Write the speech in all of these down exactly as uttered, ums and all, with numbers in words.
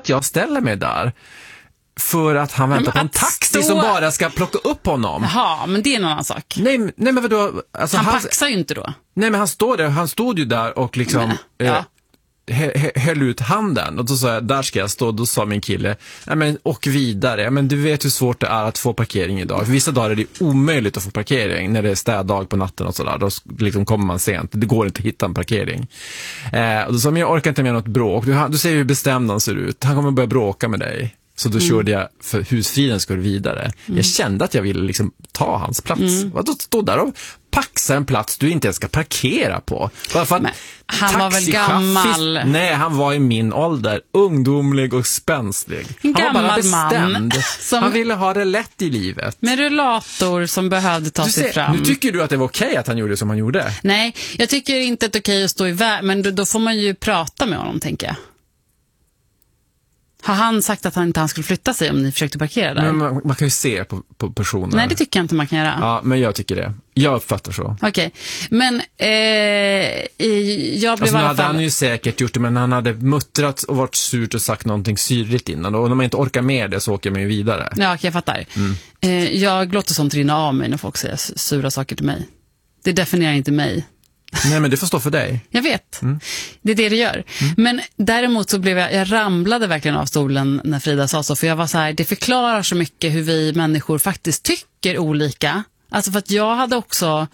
att jag ställer mig där för att han väntar på en taxi stå... som bara ska plocka upp honom. Jaha, men det är en annan sak. Nej, nej men vadå? Alltså, han han paxar ju inte då. Nej, men han står där, han stod ju där och liksom nej, ja. eh, höll ut handen. Och då sa jag, där ska jag stå. Då sa min kille, ja men åk vidare. Ja, men du vet hur svårt det är att få parkering idag. För vissa dagar är det omöjligt att få parkering. När det är städdag på natten och sådär. Då liksom kommer man sent. Det går inte att hitta en parkering. Eh, och då sa jag, men jag orkar inte med något bråk. Du, du ser hur bestämd han ser ut. Han kommer börja bråka med dig. Så då mm. körde jag för husfriden skulle vidare. Mm. Jag kände att jag ville liksom ta hans plats. Mm. Och då stod där och paxa en plats du inte ens ska parkera på. Bara för att han var väl gammal? Nej, han var i min ålder. Ungdomlig och spänslig. En han var bara bestämd. Man som... Han ville ha det lätt i livet. Med rullator som behövde ta du sig ser, fram. Nu tycker du att det var okej att han gjorde som han gjorde? Nej, jag tycker inte att det är okej att stå i väg. Men då, då får man ju prata med honom, tänker jag. Har han sagt att han inte han skulle flytta sig om ni försökte parkera där? Men man, man kan ju se på, på personer. Nej, det tycker jag inte man kan göra. Ja, men jag tycker det. Jag uppfattar så. Okej, okay. Men eh, jag blev alltså, i alla hade fall... han ju säkert gjort det, men han hade muttrat och varit surt och sagt någonting syrligt innan. Och när man inte orkar med det så åker man ju vidare. Ja, okej, jag fattar. Mm. Eh, jag låter sånt rinna av mig när folk säger sura saker till mig. Det definierar inte mig. Nej, men det får stå för dig. Jag vet. Mm. Det är det det gör. Mm. Men däremot så blev jag, jag ramlade verkligen av stolen när Frida sa så. För jag var så här, det förklarar så mycket hur vi människor faktiskt tycker olika. Alltså för att jag hade också,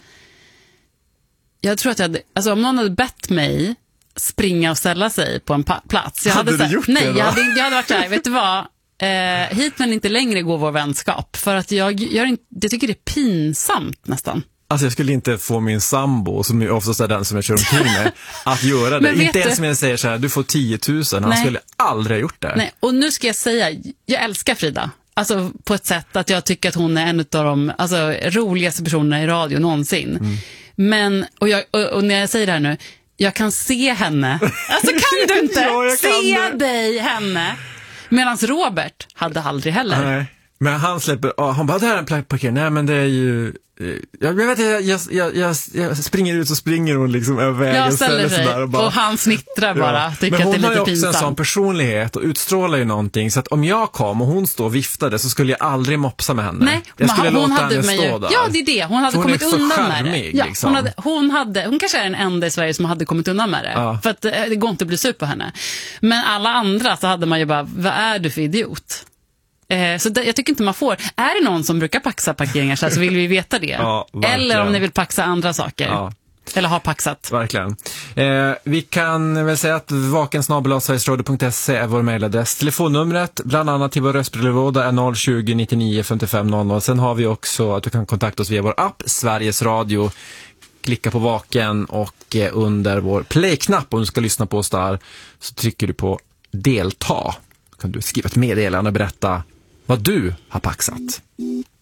jag tror att jag hade, alltså om någon hade bett mig springa och ställa sig på en pa- plats. Jag hade hade du så, gjort nej, det då? Jag hade, jag hade varit så här, vet du vad? Eh, hit men inte längre går vår vänskap. För att jag, jag, jag, jag tycker det är pinsamt nästan. Alltså jag skulle inte få min sambo, som är oftast är den som jag kör omkring med, att göra det. Inte ens som jag säger så här, du får tio tusen. Han Nej. skulle aldrig ha gjort det. Nej, och nu ska jag säga, jag älskar Frida. Alltså på ett sätt att jag tycker att hon är en av de alltså, roligaste personerna i radio någonsin. Mm. Men, och, jag, och, och när jag säger det här nu, jag kan se henne. Alltså kan du inte ja, se kan dig henne? Medan Robert hade aldrig heller. Nej. Men han släpper, oh, han bara, det här är en parkering. Nej, men det är ju... Jag vet jag, jag, jag, jag, jag springer ut och springer hon liksom över vägen. Jag ställer sig och, bara, och han snittrar bara. Ja. Tycker men hon att det är lite har ju också pinsamt. En sån personlighet och utstrålar ju någonting. Så att om jag kom och hon stod och viftade så skulle jag aldrig mopsa med henne. Nej, jag skulle hon låta hade henne stå ju, där. ja, det är det. Hon hade hon kommit undan charmig, med det. Ja, liksom. hon, hade, hon, hade, hon kanske är den enda i Sverige som hade kommit undan med det. Ja. För att det går inte att bli sur på henne. Men alla andra så hade man ju bara, vad är du för idiot? Så det, jag tycker inte man får. Är det någon som brukar paxa parkeringar så, här, så vill vi veta det. Ja, eller om ni vill paxa andra saker. Ja. Eller har paxat. Verkligen. Eh, vi kan väl säga att vaken snabel-a sverigesradio punkt se är vår mejladress. Telefonnumret, bland annat till vår röstbrevlåda, är noll tjugo nittionio femtiofem noll noll. Sen har vi också att du kan kontakta oss via vår app, Sveriges Radio. Klicka på vaken och eh, under vår play-knapp, om du ska lyssna på oss där, så trycker du på delta. Kan du skriva ett meddelande och berätta vad du har paxat.